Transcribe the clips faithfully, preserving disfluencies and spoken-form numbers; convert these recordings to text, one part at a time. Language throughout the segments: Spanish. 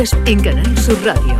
En Canal Sur Radio.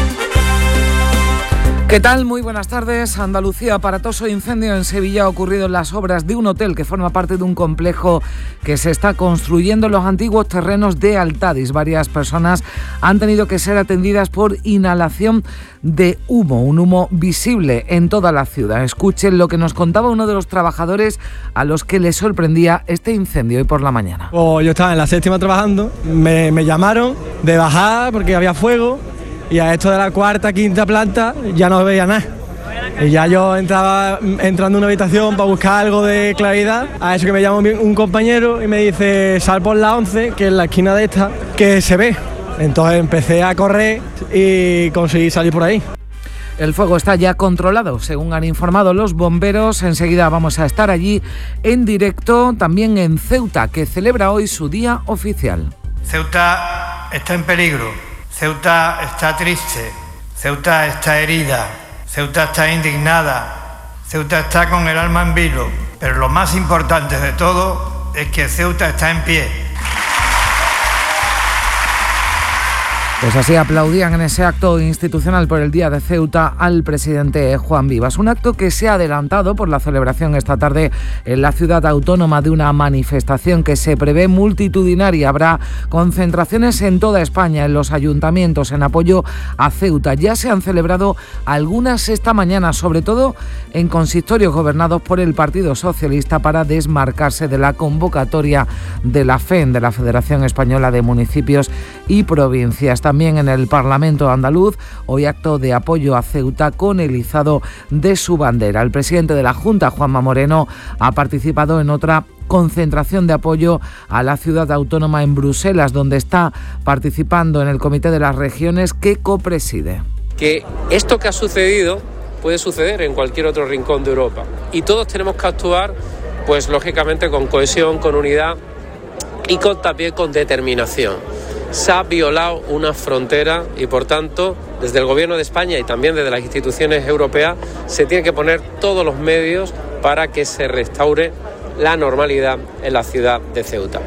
¿Qué tal? Muy buenas tardes. Andalucía, aparatoso incendio en Sevilla ha ocurrido en las obras de un hotel que forma parte de un complejo que se está construyendo en los antiguos terrenos de Altadis. Varias personas han tenido que ser atendidas por inhalación de humo, un humo visible en toda la ciudad. Escuchen lo que nos contaba uno de los trabajadores a los que les sorprendía este incendio hoy por la mañana. Oh, yo estaba en la séptima trabajando, me, me llamaron de bajada porque había fuego. Y a esto de la cuarta, quinta planta ya no veía nada. Y ya yo entraba entrando en una habitación para buscar algo de claridad. A eso que me llama un compañero y me dice, sal por la once, que es la esquina de esta, que se ve. Entonces empecé a correr y conseguí salir por ahí. El fuego está ya controlado, según han informado los bomberos. Enseguida vamos a estar allí en directo, también en Ceuta, que celebra hoy su día oficial. Ceuta está en peligro. Ceuta está triste, Ceuta está herida, Ceuta está indignada, Ceuta está con el alma en vilo, pero lo más importante de todo es que Ceuta está en pie. Pues así aplaudían en ese acto institucional por el Día de Ceuta al presidente Juan Vivas. Un acto que se ha adelantado por la celebración esta tarde en la ciudad autónoma de una manifestación que se prevé multitudinaria. Habrá concentraciones en toda España, en los ayuntamientos, en apoyo a Ceuta. Ya se han celebrado algunas esta mañana, sobre todo en consistorios gobernados por el Partido Socialista, para desmarcarse de la convocatoria de la F E M, de la Federación Española de Municipios y Provincias. También en el Parlamento andaluz, hoy acto de apoyo a Ceuta con el izado de su bandera. El presidente de la Junta, Juanma Moreno, ha participado en otra concentración de apoyo a la ciudad autónoma en Bruselas, donde está participando en el Comité de las Regiones que copreside. Que esto que ha sucedido puede suceder en cualquier otro rincón de Europa y todos tenemos que actuar, pues lógicamente con cohesión, con unidad y con, también con determinación. Se ha violado una frontera y, por tanto, desde el Gobierno de España y también desde las instituciones europeas se tienen que poner todos los medios para que se restaure la normalidad en la ciudad de Ceuta.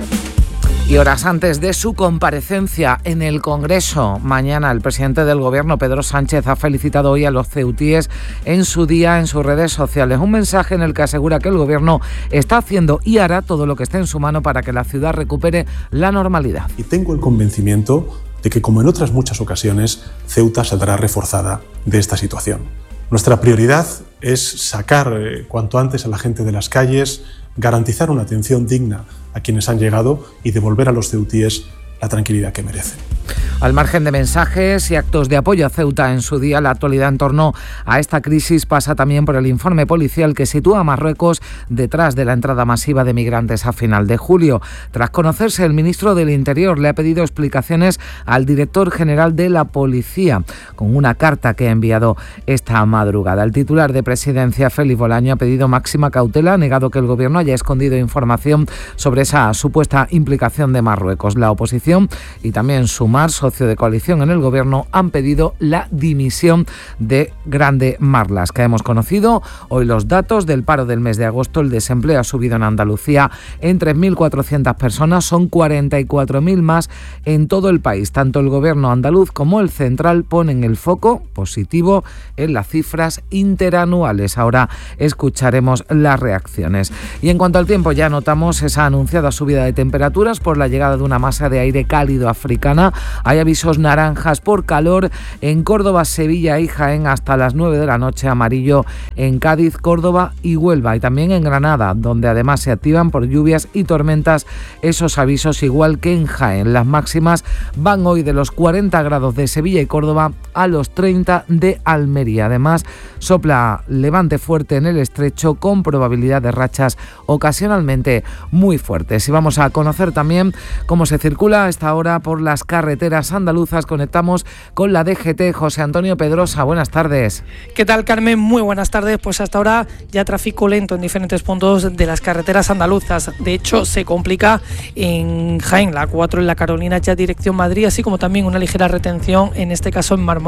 Y horas antes de su comparecencia en el Congreso, mañana el presidente del Gobierno, Pedro Sánchez, ha felicitado hoy a los ceutíes en su día en sus redes sociales. Un mensaje en el que asegura que el Gobierno está haciendo y hará todo lo que esté en su mano para que la ciudad recupere la normalidad. Y tengo el convencimiento de que, como en otras muchas ocasiones, Ceuta saldrá reforzada de esta situación. Nuestra prioridad es sacar eh, cuanto antes a la gente de las calles, garantizar una atención digna a quienes han llegado y devolver a los ceutíes la tranquilidad que merecen. Al margen de mensajes y actos de apoyo a Ceuta en su día, la actualidad en torno a esta crisis pasa también por el informe policial que sitúa a Marruecos detrás de la entrada masiva de migrantes a final de julio. Tras conocerse, el ministro del Interior le ha pedido explicaciones al director general de la Policía, con una carta que ha enviado esta madrugada. El titular de Presidencia, Félix Bolaño, ha pedido máxima cautela, ha negado que el Gobierno haya escondido información sobre esa supuesta implicación de Marruecos. La oposición y también Sumar, socio de coalición en el Gobierno, han pedido la dimisión de Grande Marlaska. Que hemos conocido hoy los datos del paro del mes de agosto. El desempleo ha subido en Andalucía en tres mil cuatrocientas personas, son cuarenta y cuatro mil más en todo el país. Tanto el Gobierno andaluz como el central ponen el foco positivo en las cifras interanuales. Ahora escucharemos las reacciones. Y en cuanto al tiempo, ya notamos esa anunciada subida de temperaturas por la llegada de una masa de aire cálido africana. Hay avisos naranjas por calor en Córdoba, Sevilla y Jaén hasta las nueve de la noche, amarillo en Cádiz, Córdoba y Huelva, y también en Granada, donde además se activan por lluvias y tormentas esos avisos, igual que en Jaén. Las máximas van hoy de los cuarenta grados de Sevilla y Córdoba a los treinta de Almería. Además, sopla levante fuerte en el estrecho con probabilidad de rachas ocasionalmente muy fuertes. Y vamos a conocer también cómo se circula a esta hora por las carreteras andaluzas. Conectamos con la D G T. José Antonio Pedrosa, buenas tardes. ¿Qué tal, Carmen? Muy buenas tardes. Pues hasta ahora ya tráfico lento en diferentes puntos de las carreteras andaluzas. De hecho, se complica en Jaén, la A cuatro en la Carolina, ya dirección Madrid, así como también una ligera retención, en este caso en Marmolada.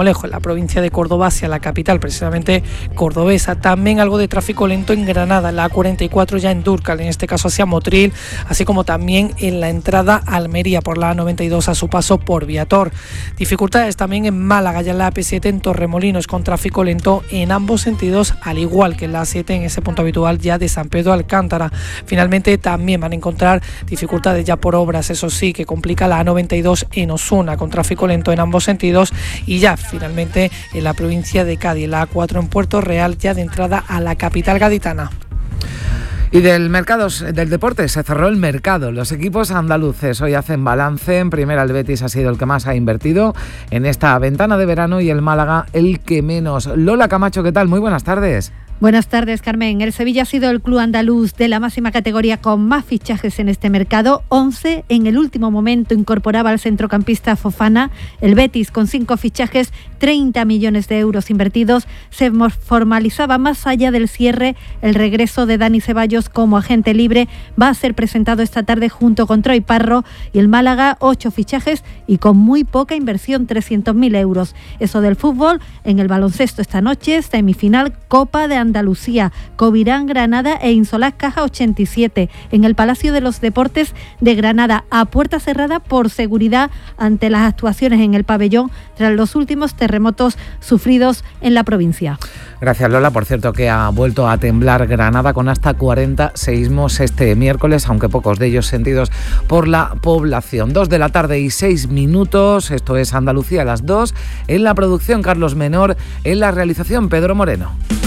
muy lejos, en la provincia de Córdoba hacia la capital, precisamente cordobesa. También algo de tráfico lento en Granada, en la A cuarenta y cuatro ya en Dúrcal, en este caso hacia Motril, así como también en la entrada a Almería por la A noventa y dos a su paso por Viator. Dificultades también en Málaga, ya en la A P siete en Torremolinos, con tráfico lento en ambos sentidos, al igual que en la A siete en ese punto habitual ya de San Pedro Alcántara. Finalmente también van a encontrar dificultades ya por obras, eso sí, que complica la A noventa y dos en Osuna, con tráfico lento en ambos sentidos, y ya finalmente en la provincia de Cádiz, la A cuatro en Puerto Real, ya de entrada a la capital gaditana. Y del mercado del deporte se cerró el mercado. Los equipos andaluces hoy hacen balance. En primera el Betis ha sido el que más ha invertido en esta ventana de verano y el Málaga el que menos. Lola Camacho, ¿qué tal? Muy buenas tardes. Buenas tardes, Carmen. El Sevilla ha sido el club andaluz de la máxima categoría con más fichajes en este mercado, once. En el último momento incorporaba al centrocampista Fofana. El Betis, con cinco fichajes, treinta millones de euros invertidos, se formalizaba más allá del cierre. El regreso de Dani Ceballos como agente libre va a ser presentado esta tarde junto con Troy Parro. Y el Málaga, ocho fichajes y con muy poca inversión, trescientos mil euros. Eso del fútbol. En el baloncesto esta noche, semifinal Copa de Andalucía. Andalucía, Covirán, Granada e Insolaz Caja ochenta y siete en el Palacio de los Deportes de Granada, a puerta cerrada por seguridad ante las actuaciones en el pabellón tras los últimos terremotos sufridos en la provincia. Gracias, Lola. Por cierto, que ha vuelto a temblar Granada con hasta cuarenta seísmos este miércoles, aunque pocos de ellos sentidos por la población. Dos de la tarde y seis minutos, esto es Andalucía a las dos. En la producción, Carlos Menor. En la realización, Pedro Moreno.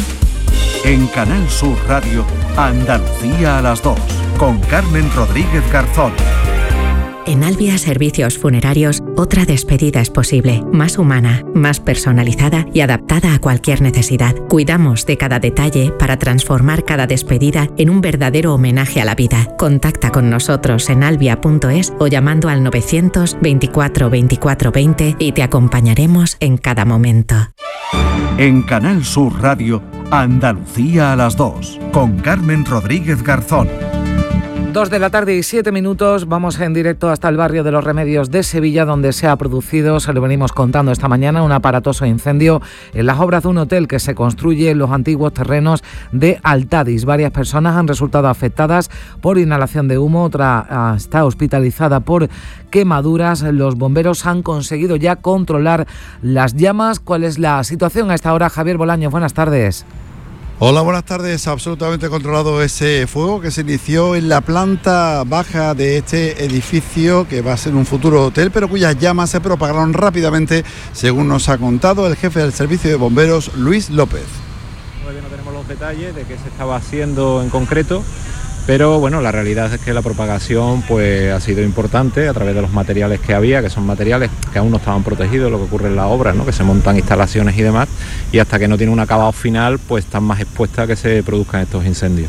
En Canal Sur Radio, Andalucía a las dos, con Carmen Rodríguez Garzón. En Albia Servicios Funerarios, otra despedida es posible, más humana, más personalizada y adaptada a cualquier necesidad. Cuidamos de cada detalle para transformar cada despedida en un verdadero homenaje a la vida. Contacta con nosotros en albia punto es o llamando al novecientos veinticuatro veinticuatro veinte y te acompañaremos en cada momento. En Canal Sur Radio, Andalucía a las dos, con Carmen Rodríguez Garzón. Dos de la tarde y siete minutos, vamos en directo hasta el barrio de Los Remedios de Sevilla, donde se ha producido, se lo venimos contando esta mañana, un aparatoso incendio en las obras de un hotel que se construye en los antiguos terrenos de Altadis. Varias personas han resultado afectadas por inhalación de humo, otra está hospitalizada por quemaduras. Los bomberos han conseguido ya controlar las llamas. ¿Cuál es la situación a esta hora? Javier Bolaños, buenas tardes. Hola, buenas tardes. Absolutamente controlado ese fuego que se inició en la planta baja de este edificio que va a ser un futuro hotel, pero cuyas llamas se propagaron rápidamente, según nos ha contado el jefe del servicio de bomberos, Luis López. Todavía no tenemos los detalles de qué se estaba haciendo en concreto, pero bueno, la realidad es que la propagación pues ha sido importante a través de los materiales que había, que son materiales que aún no estaban protegidos, lo que ocurre en las obras, ¿no? Que se montan instalaciones y demás, y hasta que no tiene un acabado final pues están más expuestas a que se produzcan estos incendios.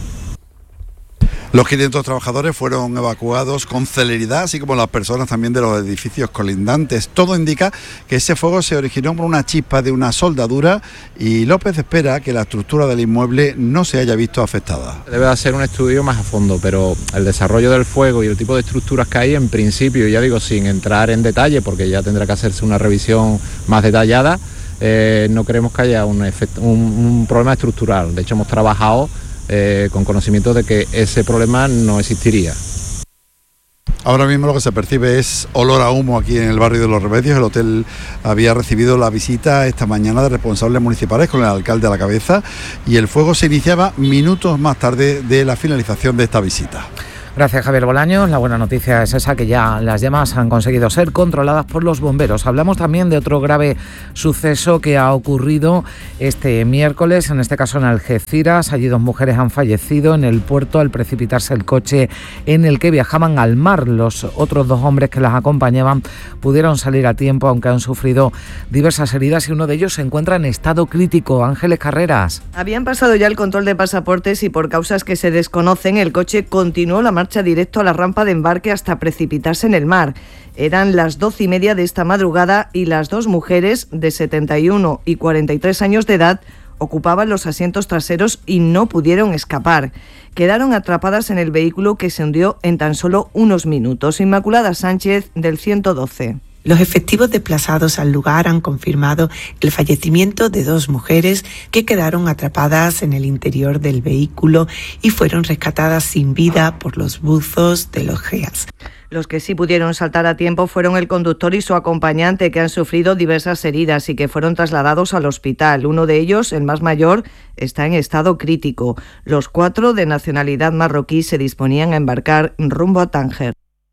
Los quinientos trabajadores fueron evacuados con celeridad, así como las personas también de los edificios colindantes. Todo indica que ese fuego se originó por una chispa de una soldadura y López espera que la estructura del inmueble no se haya visto afectada. Debe hacer un estudio más a fondo, pero el desarrollo del fuego y el tipo de estructuras que hay, en principio, ya digo, sin entrar en detalle, porque ya tendrá que hacerse una revisión más detallada, eh, no creemos que haya un, efecto, un, un problema estructural. De hecho, hemos trabajado Eh, con conocimiento de que ese problema no existiría. Ahora mismo lo que se percibe es olor a humo aquí en el barrio de Los Remedios. El hotel había recibido la visita esta mañana de responsables municipales con el alcalde a la cabeza y el fuego se iniciaba minutos más tarde de la finalización de esta visita. Gracias, Javier Bolaños. La buena noticia es esa, que ya las llamas han conseguido ser controladas por los bomberos. Hablamos también de otro grave suceso que ha ocurrido este miércoles, en este caso en Algeciras. Allí dos mujeres han fallecido en el puerto al precipitarse el coche en el que viajaban al mar. Los otros dos hombres que las acompañaban pudieron salir a tiempo, aunque han sufrido diversas heridas y uno de ellos se encuentra en estado crítico. Ángeles Carreras. Habían pasado ya el control de pasaportes y por causas que se desconocen, el coche continuó la marcha directo a la rampa de embarque hasta precipitarse en el mar. Eran las doce y media de esta madrugada y las dos mujeres de setenta y uno y cuarenta y tres años de edad ocupaban los asientos traseros y no pudieron escapar. Quedaron atrapadas en el vehículo que se hundió en tan solo unos minutos. Inmaculada Sánchez, del ciento doce. Los efectivos desplazados al lugar han confirmado el fallecimiento de dos mujeres que quedaron atrapadas en el interior del vehículo y fueron rescatadas sin vida por los buzos de los G E A S. Los que sí pudieron saltar a tiempo fueron el conductor y su acompañante, que han sufrido diversas heridas y que fueron trasladados al hospital. Uno de ellos, el más mayor, está en estado crítico. Los cuatro, de nacionalidad marroquí, se disponían a embarcar rumbo a Tánger.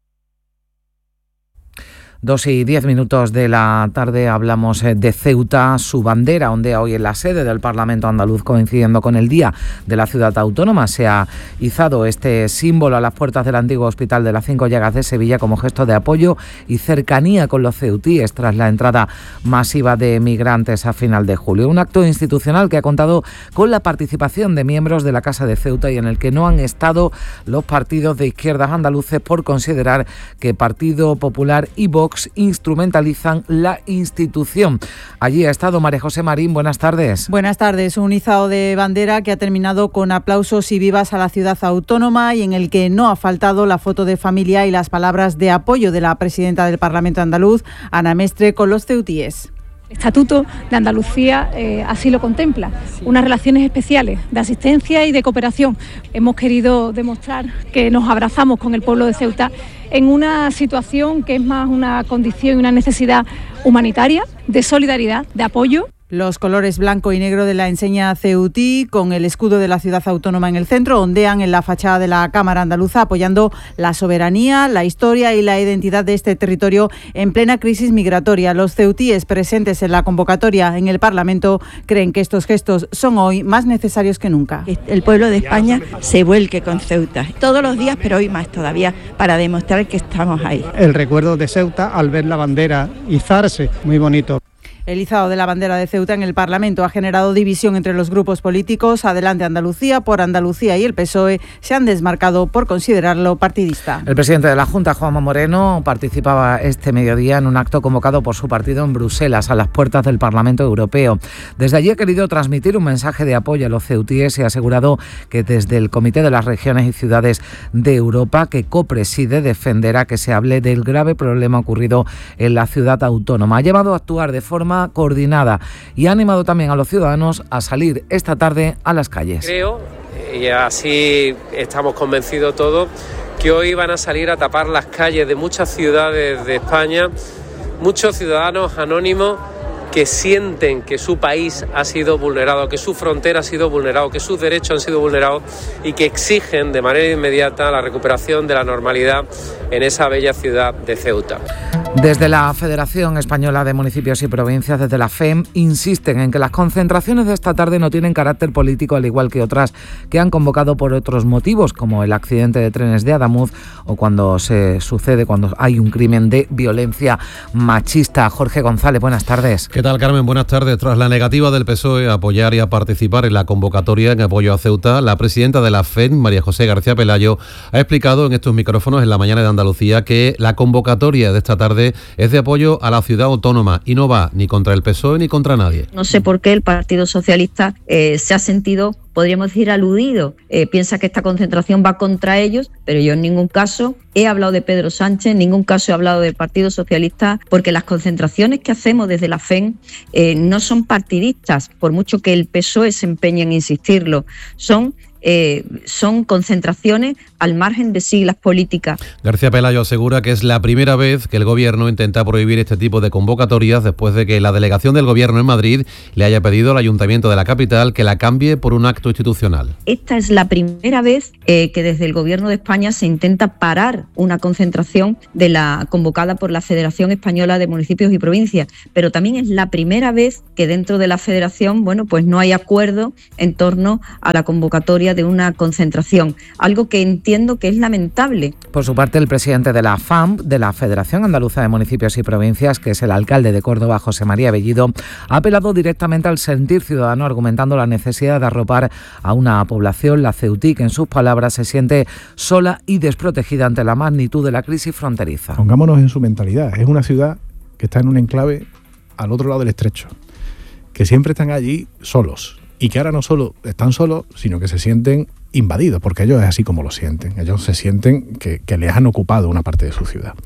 Dos y diez minutos de la tarde hablamos de Ceuta. Su bandera ondea hoy en la sede del Parlamento andaluz, coincidiendo con el Día de la Ciudad Autónoma. Se ha izado este símbolo a las puertas del antiguo Hospital de las Cinco Llagas de Sevilla como gesto de apoyo y cercanía con los ceutíes tras la entrada masiva de migrantes a final de julio. Un acto institucional que ha contado con la participación de miembros de la Casa de Ceuta y en el que no han estado los partidos de izquierdas andaluces por considerar que Partido Popular y Vox instrumentalizan la institución. Allí ha estado María José Marín. Buenas tardes. Buenas tardes. Un izado de bandera que ha terminado con aplausos y vivas a la ciudad autónoma y en el que no ha faltado la foto de familia y las palabras de apoyo de la presidenta del Parlamento andaluz, Ana Mestre, con los ceutíes. El Estatuto de Andalucía eh, así lo contempla, sí. Unas relaciones especiales de asistencia y de cooperación. Hemos querido demostrar que nos abrazamos con el pueblo de Ceuta en una situación que es más una condición y una necesidad humanitaria, de solidaridad, de apoyo. Los colores blanco y negro de la enseña ceutí, con el escudo de la ciudad autónoma en el centro, ondean en la fachada de la Cámara Andaluza, apoyando la soberanía, la historia y la identidad de este territorio en plena crisis migratoria. Los ceutíes presentes en la convocatoria en el Parlamento creen que estos gestos son hoy más necesarios que nunca. El pueblo de España se vuelque con Ceuta todos los días, pero hoy más todavía, para demostrar que estamos ahí. El recuerdo de Ceuta al ver la bandera izarse, muy bonito. El izado de la bandera de Ceuta en el Parlamento ha generado división entre los grupos políticos. Adelante Andalucía, Por Andalucía y el P S O E se han desmarcado por considerarlo partidista. El presidente de la Junta, Juanma Moreno, participaba este mediodía en un acto convocado por su partido en Bruselas, a las puertas del Parlamento Europeo. Desde allí ha querido transmitir un mensaje de apoyo a los ceutíes y ha asegurado que desde el Comité de las Regiones y Ciudades de Europa, que copreside, defenderá que se hable del grave problema ocurrido en la ciudad autónoma. Ha llevado a actuar de forma coordinada y ha animado también a los ciudadanos a salir esta tarde a las calles. Creo, y así estamos convencidos todos, que hoy van a salir a tapar las calles de muchas ciudades de España, muchos ciudadanos anónimos que sienten que su país ha sido vulnerado, que su frontera ha sido vulnerado, que sus derechos han sido vulnerados y que exigen de manera inmediata la recuperación de la normalidad en esa bella ciudad de Ceuta. Desde la Federación Española de Municipios y Provincias, desde la F E M, insisten en que las concentraciones de esta tarde no tienen carácter político, al igual que otras que han convocado por otros motivos, como el accidente de trenes de Adamuz o cuando se sucede, cuando hay un crimen de violencia machista. Jorge González, buenas tardes. ¿Qué tal, Carmen? Buenas tardes. Tras la negativa del P S O E a apoyar y a participar en la convocatoria en apoyo a Ceuta, la presidenta de la F E M, María José García Pelayo, ha explicado en estos micrófonos en la mañana de Andalucía que la convocatoria de esta tarde es de apoyo a la ciudad autónoma y no va ni contra el P S O E ni contra nadie. No sé por qué el Partido Socialista eh, se ha sentido, podríamos decir, aludido. Eh, piensa que esta concentración va contra ellos, pero yo en ningún caso he hablado de Pedro Sánchez, en ningún caso he hablado del Partido Socialista, porque las concentraciones que hacemos desde la F E M eh, no son partidistas, por mucho que el P S O E se empeñe en insistirlo, son Eh, son concentraciones al margen de siglas políticas. García Pelayo asegura que es la primera vez que el Gobierno intenta prohibir este tipo de convocatorias después de que la delegación del Gobierno en Madrid le haya pedido al Ayuntamiento de la capital que la cambie por un acto institucional. Esta es la primera vez eh, que desde el Gobierno de España se intenta parar una concentración de la convocada por la Federación Española de Municipios y Provincias, pero también es la primera vez que dentro de la Federación, bueno, pues no hay acuerdo en torno a la convocatoria de una concentración, algo que entiendo que es lamentable. Por su parte, el presidente de la F A M, de la Federación Andaluza de Municipios y Provincias, que es el alcalde de Córdoba, José María Bellido, ha apelado directamente al sentir ciudadano, argumentando la necesidad de arropar a una población, la ceutí, que en sus palabras se siente sola y desprotegida ante la magnitud de la crisis fronteriza. Pongámonos en su mentalidad, es una ciudad que está en un enclave al otro lado del estrecho, que siempre están allí solos. Y que ahora no solo están solos, sino que se sienten invadidos, porque ellos es así como lo sienten. Ellos se sienten que, que les han ocupado una parte de su ciudad.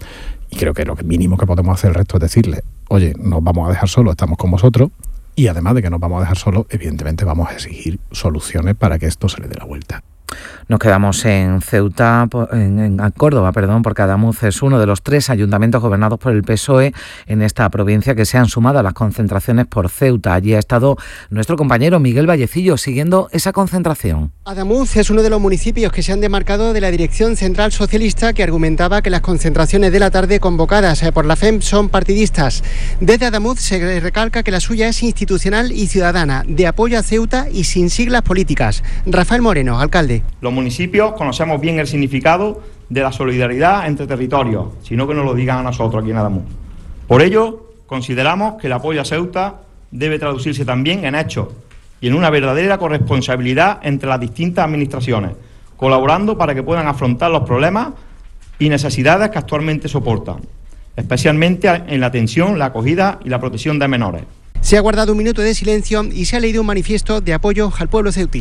Y creo que lo mínimo que podemos hacer el resto es decirle, oye, nos vamos a dejar solos, estamos con vosotros, y además de que nos vamos a dejar solos, evidentemente vamos a exigir soluciones para que esto se le dé la vuelta. Nos quedamos en Ceuta, en, en Córdoba, perdón, porque Adamuz es uno de los tres ayuntamientos gobernados por el P S O E en esta provincia que se han sumado a las concentraciones por Ceuta. Allí ha estado nuestro compañero Miguel Vallecillo siguiendo esa concentración. Adamuz es uno de los municipios que se han demarcado de la Dirección Central Socialista, que argumentaba que las concentraciones de la tarde convocadas por la F E M son partidistas. Desde Adamuz se recalca que la suya es institucional y ciudadana, de apoyo a Ceuta y sin siglas políticas. Rafael Moreno, alcalde. Los municipios conocemos bien el significado de la solidaridad entre territorios, sino que nos lo digan a nosotros aquí en Adamuz. Por ello, consideramos que el apoyo a Ceuta debe traducirse también en hechos y en una verdadera corresponsabilidad entre las distintas administraciones, colaborando para que puedan afrontar los problemas y necesidades que actualmente soportan, especialmente en la atención, la acogida y la protección de menores. Se ha guardado un minuto de silencio y se ha leído un manifiesto de apoyo al pueblo ceutí.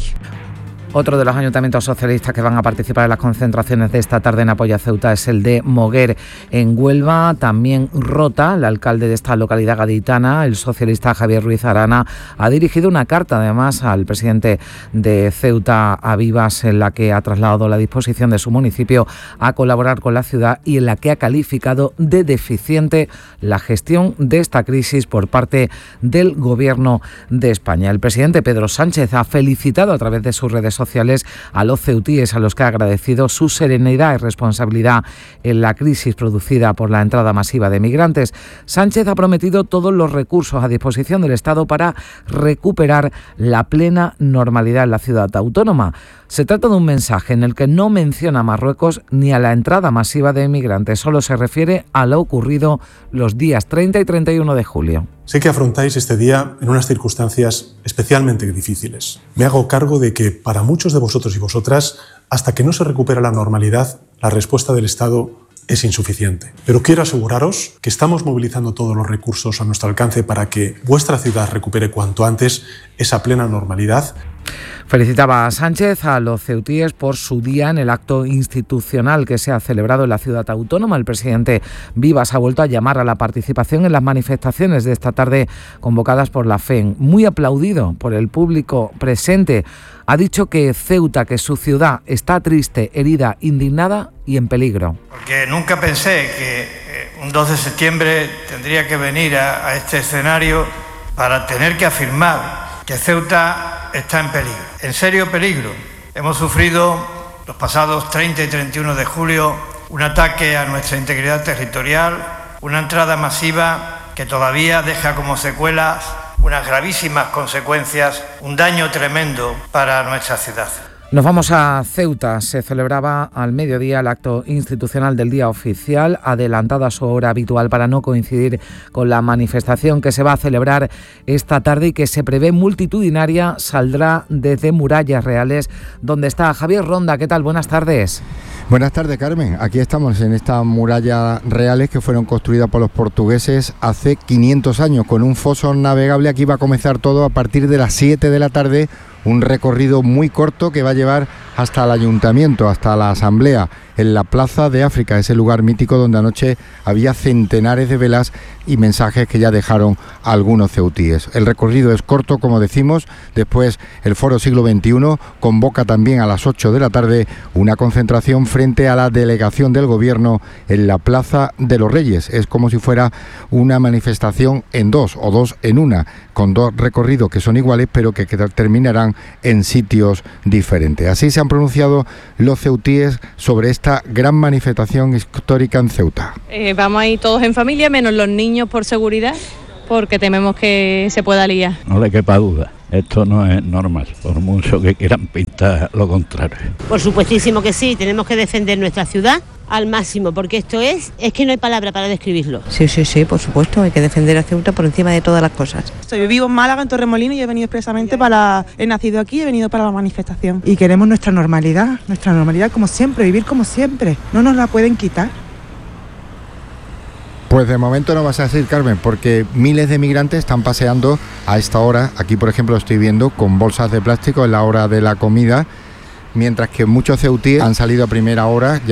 Otro de los ayuntamientos socialistas que van a participar en las concentraciones de esta tarde en apoyo a Ceuta es el de Moguer, en Huelva. También Rota, el alcalde de esta localidad gaditana, el socialista Javier Ruiz Arana, ha dirigido una carta además al presidente de Ceuta, a Vivas, en la que ha trasladado la disposición de su municipio a colaborar con la ciudad y en la que ha calificado de deficiente la gestión de esta crisis por parte del Gobierno de España. El presidente Pedro Sánchez ha felicitado a través de sus redes sociales a los ceutíes, a los que ha agradecido su serenidad y responsabilidad en la crisis producida por la entrada masiva de migrantes. Sánchez ha prometido todos los recursos a disposición del Estado para recuperar la plena normalidad en la ciudad autónoma. Se trata de un mensaje en el que no menciona a Marruecos ni a la entrada masiva de inmigrantes, solo se refiere a lo ocurrido los días treinta y treinta y uno de julio. Sé que afrontáis este día en unas circunstancias especialmente difíciles. Me hago cargo de que para muchos de vosotros y vosotras, hasta que no se recupera la normalidad, la respuesta del Estado es insuficiente. Pero quiero aseguraros que estamos movilizando todos los recursos a nuestro alcance para que vuestra ciudad recupere cuanto antes esa plena normalidad. Felicitaba a Sánchez a los ceutíes por su día en el acto institucional que se ha celebrado en la ciudad autónoma. El presidente Vivas ha vuelto a llamar a la participación en las manifestaciones de esta tarde convocadas por la F E M. Muy aplaudido por el público presente. Ha dicho que Ceuta, que su ciudad, está triste, herida, indignada y en peligro. Porque nunca pensé que un dos de septiembre tendría que venir a, a este escenario para tener que afirmar que Ceuta está en peligro, en serio peligro. Hemos sufrido los pasados treinta y treinta y uno de julio un ataque a nuestra integridad territorial, una entrada masiva que todavía deja como secuelas unas gravísimas consecuencias, un daño tremendo para nuestra ciudad. Nos vamos a Ceuta. Se celebraba al mediodía el acto institucional del día oficial, adelantado a su hora habitual para no coincidir con la manifestación que se va a celebrar esta tarde y que se prevé multitudinaria. Saldrá desde Murallas Reales, donde está Javier Ronda. ¿Qué tal? Buenas tardes. Buenas tardes, Carmen. Aquí estamos en estas murallas reales que fueron construidas por los portugueses hace quinientos años, con un foso navegable. Aquí va a comenzar todo a partir de las siete de la tarde, un recorrido muy corto que va a llevar hasta el ayuntamiento, hasta la asamblea, en la Plaza de África, ese lugar mítico donde anoche había centenares de velas y mensajes que ya dejaron a algunos ceutíes. El recorrido es corto, como decimos. Después el Foro Siglo veintiuno convoca también a las ocho de la tarde una concentración frente a la delegación del Gobierno en la Plaza de los Reyes. Es como si fuera una manifestación en dos o dos en una, con dos recorridos que son iguales pero que, que terminarán en sitios diferentes. Así se han pronunciado los ceutíes sobre esta gran manifestación histórica en Ceuta. Eh, vamos a ir todos en familia, menos los niños por seguridad, porque tememos que se pueda liar. No le quepa duda, esto no es normal, por mucho que quieran pintar lo contrario. Por supuestísimo que sí, tenemos que defender nuestra ciudad al máximo, porque esto es, es que no hay palabra para describirlo. Sí, sí, sí, por supuesto, hay que defender a Ceuta por encima de todas las cosas. Yo vivo en Málaga, en Torremolinos, y he venido expresamente para, he nacido aquí y he venido para la manifestación. Y queremos nuestra normalidad, nuestra normalidad como siempre, vivir como siempre, no nos la pueden quitar. Pues de momento no vas a decir, Carmen, porque miles de migrantes están paseando a esta hora. Aquí, por ejemplo, estoy viendo con bolsas de plástico en la hora de la comida, mientras que muchos ceutíes han salido a primera hora ya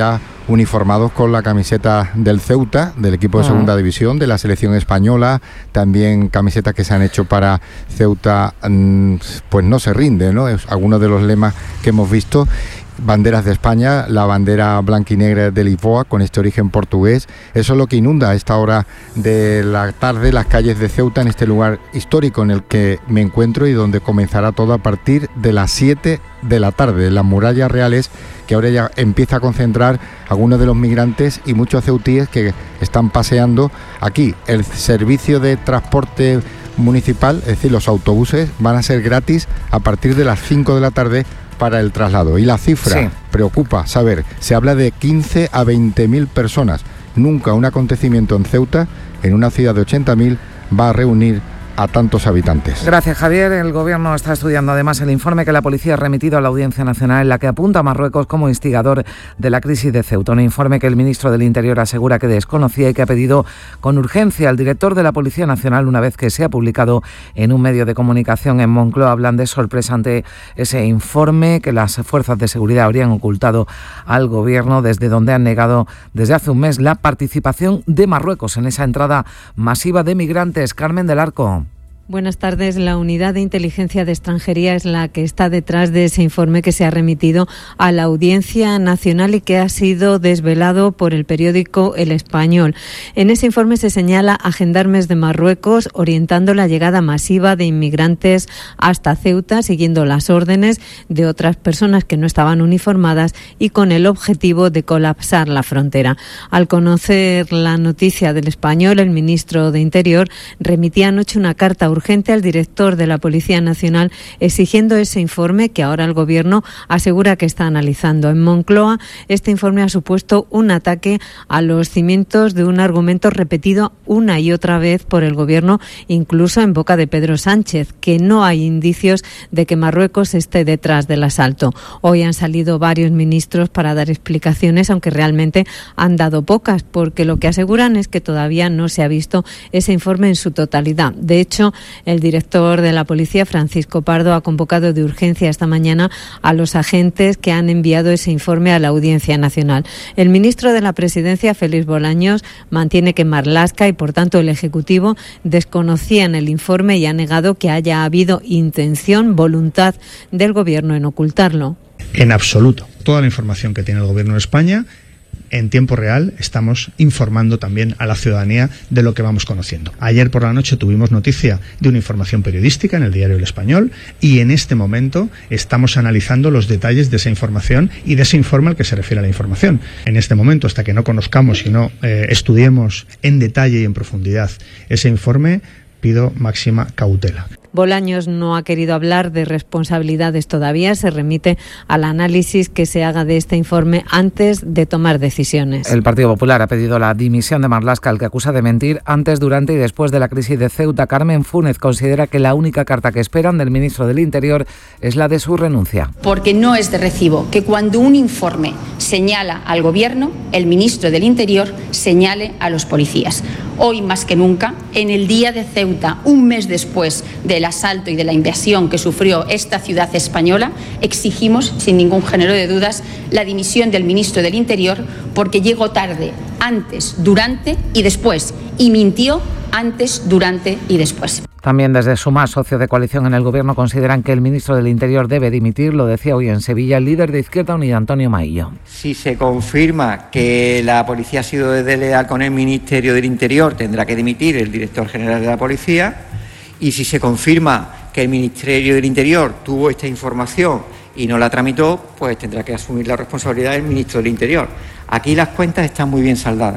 uniformados con la camiseta del Ceuta, del equipo de segunda división, de la selección española, también camisetas que se han hecho para Ceuta, pues no se rinde, ¿no? Es algunos de los lemas que hemos visto. Banderas de España, la bandera blanquinegra de Lisboa con este origen portugués. Eso es lo que inunda a esta hora de la tarde las calles de Ceuta, en este lugar histórico en el que me encuentro y donde comenzará todo a partir de las siete de la tarde, en las murallas reales, que ahora ya empieza a concentrar algunos de los migrantes y muchos ceutíes que están paseando aquí. El servicio de transporte municipal, es decir, los autobuses, van a ser gratis a partir de las cinco de la tarde para el traslado. Y la cifra sí. preocupa saber, se habla de quince a veinte mil personas. Nunca un acontecimiento en Ceuta, en una ciudad de ochenta mil, va a reunir a tantos habitantes. Gracias, Javier. El Gobierno está estudiando además el informe que la policía ha remitido a la Audiencia Nacional, en la que apunta a Marruecos como instigador de la crisis de Ceuta. Un informe que el ministro del Interior asegura que desconocía y que ha pedido con urgencia al director de la Policía Nacional, una vez que se ha publicado en un medio de comunicación en Moncloa. Hablan de sorpresa ante ese informe que las fuerzas de seguridad habrían ocultado al Gobierno, desde donde han negado desde hace un mes la participación de Marruecos en esa entrada masiva de migrantes. Carmen del Arco. Buenas tardes. La Unidad de Inteligencia de Extranjería es la que está detrás de ese informe que se ha remitido a la Audiencia Nacional y que ha sido desvelado por el periódico El Español. En ese informe se señala a gendarmes de Marruecos orientando la llegada masiva de inmigrantes hasta Ceuta, siguiendo las órdenes de otras personas que no estaban uniformadas y con el objetivo de colapsar la frontera. Al conocer la noticia del Español, el ministro de Interior remitía anoche una carta urgente al director de la Policía Nacional exigiendo ese informe que ahora el Gobierno asegura que está analizando. En Moncloa, este informe ha supuesto un ataque a los cimientos de un argumento repetido una y otra vez por el Gobierno, incluso en boca de Pedro Sánchez, que no hay indicios de que Marruecos esté detrás del asalto. Hoy han salido varios ministros para dar explicaciones, aunque realmente han dado pocas, porque lo que aseguran es que todavía no se ha visto ese informe en su totalidad. De hecho, el director de la policía, Francisco Pardo, ha convocado de urgencia esta mañana a los agentes que han enviado ese informe a la Audiencia Nacional. El ministro de la Presidencia, Félix Bolaños, mantiene que Marlaska y, por tanto, el Ejecutivo desconocían el informe y ha negado que haya habido intención, voluntad del Gobierno en ocultarlo. En absoluto. Toda la información que tiene el Gobierno de España, en tiempo real estamos informando también a la ciudadanía de lo que vamos conociendo. Ayer por la noche tuvimos noticia de una información periodística en el diario El Español y en este momento estamos analizando los detalles de esa información y de ese informe al que se refiere a la información. En este momento, hasta que no conozcamos y no eh, estudiemos en detalle y en profundidad ese informe, pido máxima cautela. Bolaños no ha querido hablar de responsabilidades todavía. Se remite al análisis que se haga de este informe antes de tomar decisiones. El Partido Popular ha pedido la dimisión de Marlaska, al que acusa de mentir antes, durante y después de la crisis de Ceuta. Carmen Fúnez considera que la única carta que esperan del ministro del Interior es la de su renuncia. Porque no es de recibo que cuando un informe señala al Gobierno, el ministro del Interior señale a los policías. Hoy más que nunca, en el día de Ceuta, un mes después del asalto y de la invasión que sufrió esta ciudad española, exigimos, sin ningún género de dudas, la dimisión del ministro del Interior porque llegó tarde, antes, durante y después, y mintió antes, durante y después. También desde Sumar, socio de coalición en el Gobierno, consideran que el ministro del Interior debe dimitir. Lo decía hoy en Sevilla el líder de Izquierda Unida, Antonio Maillo. Si se confirma que la policía ha sido desleal con el Ministerio del Interior, tendrá que dimitir el director general de la policía. Y si se confirma que el Ministerio del Interior tuvo esta información y no la tramitó, pues tendrá que asumir la responsabilidad del ministro del Interior. Aquí las cuentas están muy bien saldadas.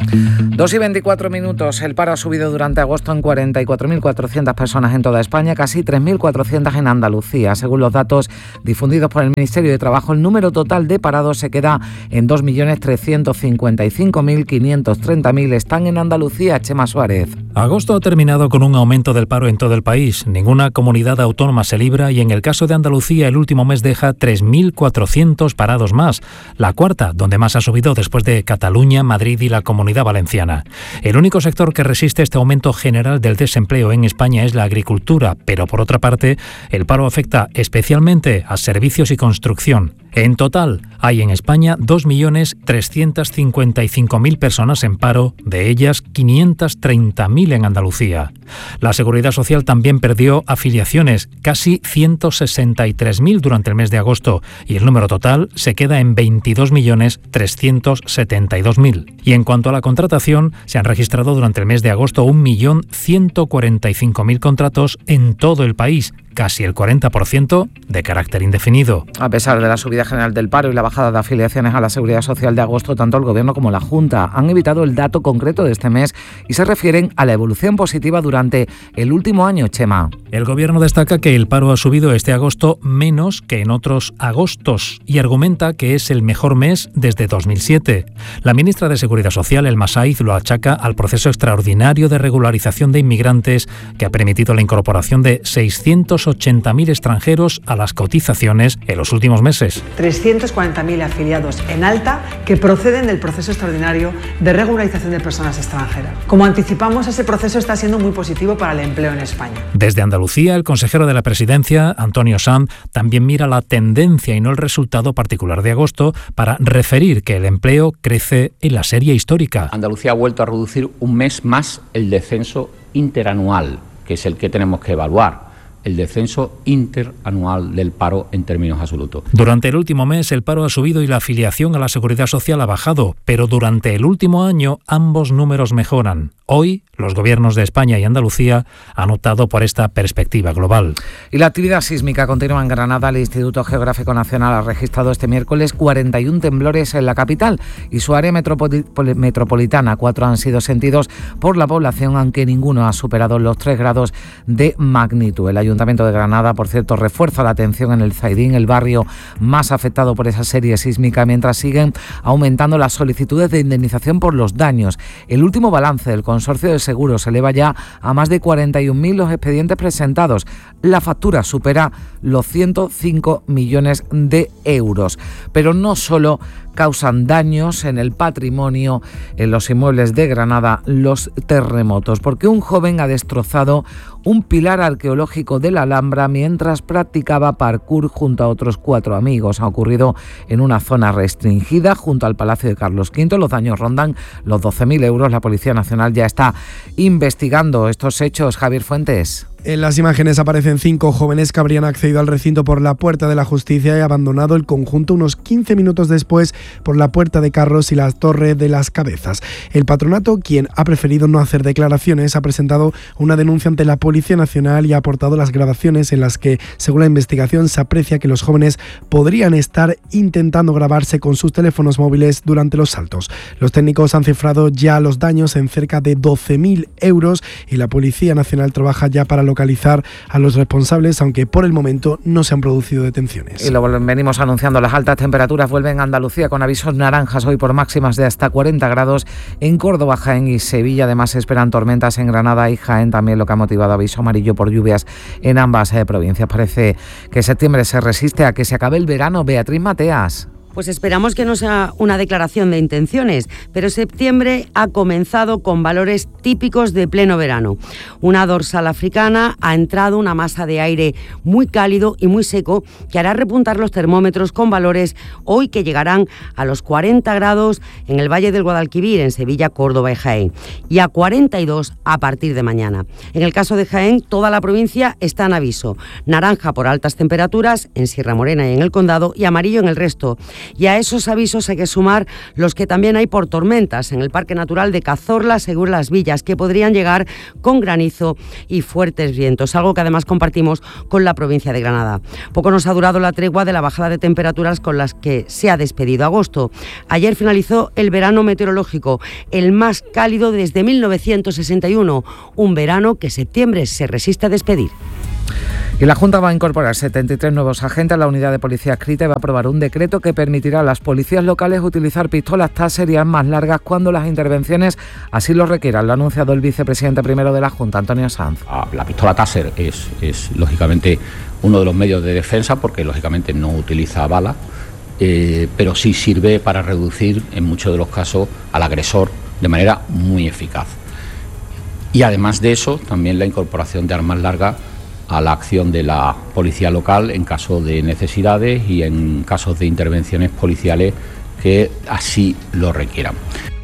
dos y veinticuatro minutos. El paro ha subido durante agosto en cuarenta y cuatro mil cuatrocientas personas en toda España, casi tres mil cuatrocientas en Andalucía. Según los datos difundidos por el Ministerio de Trabajo, el número total de parados se queda en dos millones trescientos cincuenta y cinco mil quinientos treinta. Están en Andalucía. Chema Suárez. Agosto ha terminado con un aumento del paro en todo el país. Ninguna comunidad autónoma se libra y en el caso de Andalucía el último mes deja tres mil cuatrocientos parados más. La cuarta, donde más ha subido después de Cataluña, Madrid y la Comunidad Valenciana. El único sector que resiste este aumento general del desempleo en España es la agricultura, pero por otra parte, el paro afecta especialmente a servicios y construcción. En total, hay en España dos millones trescientos cincuenta y cinco mil personas en paro, de ellas quinientos treinta mil en Andalucía. La Seguridad Social también perdió afiliaciones, casi ciento sesenta y tres mil durante el mes de agosto, y el número total se queda en veintidós millones trescientos setenta y dos mil. Y en cuanto a la contratación, se han registrado durante el mes de agosto un millón ciento cuarenta y cinco mil contratos en todo el país, casi el cuarenta por ciento de carácter indefinido. A pesar de la subida general del paro y la bajada de afiliaciones a la Seguridad Social de agosto, tanto el Gobierno como la Junta han evitado el dato concreto de este mes y se refieren a la evolución positiva durante el último año, Chema. El Gobierno destaca que el paro ha subido este agosto menos que en otros agostos y argumenta que es el mejor mes desde dos mil siete. La ministra de Seguridad Social, Elma Saiz, lo achaca al proceso extraordinario de regularización de inmigrantes que ha permitido la incorporación de seiscientos ochenta mil extranjeros a las cotizaciones en los últimos meses. trescientos cuarenta mil afiliados en alta que proceden del proceso extraordinario de regularización de personas extranjeras. Como anticipamos, ese proceso está siendo muy positivo para el empleo en España. Desde Andalucía, el consejero de la Presidencia, Antonio Sanz, también mira la tendencia y no el resultado particular de agosto para referir que el empleo crece en la serie histórica. Andalucía ha vuelto a reducir un mes más el descenso interanual, que es el que tenemos que evaluar. El descenso interanual del paro en términos absolutos. Durante el último mes el paro ha subido y la afiliación a la Seguridad Social ha bajado, pero durante el último año ambos números mejoran. Hoy, los gobiernos de España y Andalucía han optado por esta perspectiva global. Y la actividad sísmica continúa en Granada. El Instituto Geográfico Nacional ha registrado este miércoles cuarenta y uno temblores en la capital y su área metropoli- metropolitana. Cuatro han sido sentidos por la población, aunque ninguno ha superado los tres grados de magnitud. El Ayuntamiento de Granada, por cierto, refuerza la atención en el Zaidín, el barrio más afectado por esa serie sísmica, mientras siguen aumentando las solicitudes de indemnización por los daños. El último balance del Consorcio de Seguros eleva ya a más de cuarenta y un mil los expedientes presentados. La factura supera los ciento cinco millones de euros. Pero no solo causan daños en el patrimonio, en los inmuebles de Granada, los terremotos, porque un joven ha destrozado un pilar arqueológico de la Alhambra mientras practicaba parkour junto a otros cuatro amigos. Ha ocurrido en una zona restringida junto al Palacio de Carlos quinto. Los daños rondan los doce mil euros. La Policía Nacional ya está investigando estos hechos. Javier Fuentes. En las imágenes aparecen cinco jóvenes que habrían accedido al recinto por la Puerta de la Justicia y abandonado el conjunto unos quince minutos después por la Puerta de Carros y la Torre de las Cabezas. El patronato, quien ha preferido no hacer declaraciones, ha presentado una denuncia ante la Policía Nacional y ha aportado las grabaciones en las que, según la investigación, se aprecia que los jóvenes podrían estar intentando grabarse con sus teléfonos móviles durante los saltos. Los técnicos han cifrado ya los daños en cerca de doce mil euros y la Policía Nacional trabaja ya para localizar a los responsables, aunque por el momento no se han producido detenciones. Y lo venimos anunciando, las altas temperaturas vuelven a Andalucía con avisos naranjas hoy por máximas de hasta cuarenta grados en Córdoba, Jaén y Sevilla. Además se esperan tormentas en Granada y Jaén, también lo que ha motivado aviso amarillo por lluvias en ambas eh, provincias. Parece que septiembre se resiste a que se acabe el verano. Beatriz Mateas. Pues esperamos que no sea una declaración de intenciones, pero septiembre ha comenzado con valores típicos de pleno verano. Una dorsal africana ha entrado una masa de aire muy cálido y muy seco que hará repuntar los termómetros con valores hoy que llegarán a los cuarenta grados en el Valle del Guadalquivir, en Sevilla, Córdoba y Jaén, y a cuarenta y dos a partir de mañana. En el caso de Jaén, toda la provincia está en aviso. Naranja por altas temperaturas en Sierra Morena y en el Condado y amarillo en el resto. Y a esos avisos hay que sumar los que también hay por tormentas en el Parque Natural de Cazorla, según Las Villas, que podrían llegar con granizo y fuertes vientos, algo que además compartimos con la provincia de Granada. Poco nos ha durado la tregua de la bajada de temperaturas con las que se ha despedido agosto. Ayer finalizó el verano meteorológico, el más cálido desde mil novecientos sesenta y uno, un verano que septiembre se resiste a despedir. Y la Junta va a incorporar setenta y tres nuevos agentes a la unidad de policía adscrita y va a aprobar un decreto que permitirá a las policías locales utilizar pistolas Taser y armas largas cuando las intervenciones así lo requieran. Lo ha anunciado el vicepresidente primero de la Junta, Antonio Sanz. La pistola Taser es, es lógicamente uno de los medios de defensa porque lógicamente no utiliza balas, eh, pero sí sirve para reducir en muchos de los casos al agresor de manera muy eficaz. Y además de eso, también la incorporación de armas largas a la acción de la policía local en caso de necesidades y en casos de intervenciones policiales que así lo requieran.